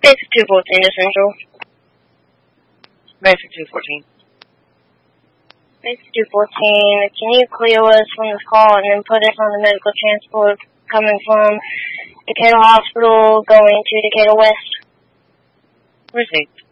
Basic 214 to Central. Basic 214. Basic 214, can you clear us from this call and then put us on the medical transport coming from Decatur Hospital going to Decatur West? Received.